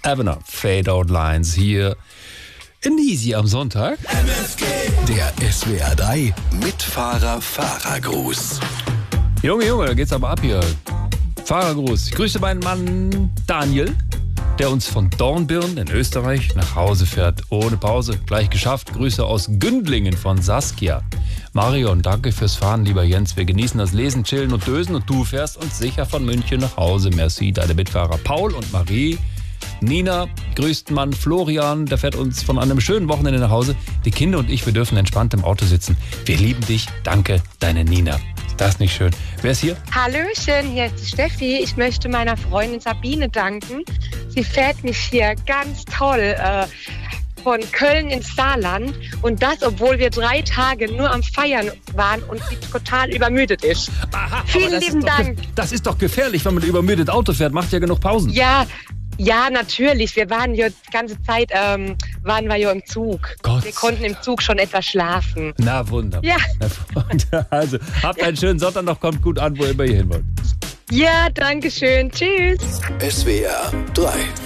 Avenue, Fade Out Lines hier in Easy am Sonntag. Der SWR 3 Mitfahrer-Fahrergruß. Junge, da geht's aber ab hier. Fahrergruß. Ich grüße meinen Mann Daniel, der uns von Dornbirn in Österreich nach Hause fährt. Ohne Pause, gleich geschafft. Grüße aus Gündlingen von Saskia. Marion, danke fürs Fahren, lieber Jens. Wir genießen das Lesen, Chillen und Dösen und du fährst uns sicher von München nach Hause. Merci, deine Mitfahrer Paul und Marie. Nina, grüßt Mann Florian, der fährt uns von einem schönen Wochenende nach Hause. Die Kinder und ich, wir dürfen entspannt im Auto sitzen. Wir lieben dich, danke, deine Nina. Ist das nicht schön? Wer ist hier? Hallöchen, hier ist die Steffi. Ich möchte meiner Freundin Sabine danken. Sie fährt mich hier ganz toll von Köln ins Saarland. Und das, obwohl wir 3 Tage nur am Feiern waren und sie total übermüdet ist. Aha, Vielen lieben Dank. Das ist doch gefährlich, wenn man übermüdet Auto fährt. Macht ja genug Pausen. Ja, natürlich. Wir waren ja die ganze Zeit waren wir ja im Zug. Wir konnten im Zug schon etwas schlafen. Na, wunderbar. Ja. Also, habt einen schönen Sonntag noch. Kommt gut an, wo immer ihr hin wollt. Ja, danke schön. Tschüss. SWR 3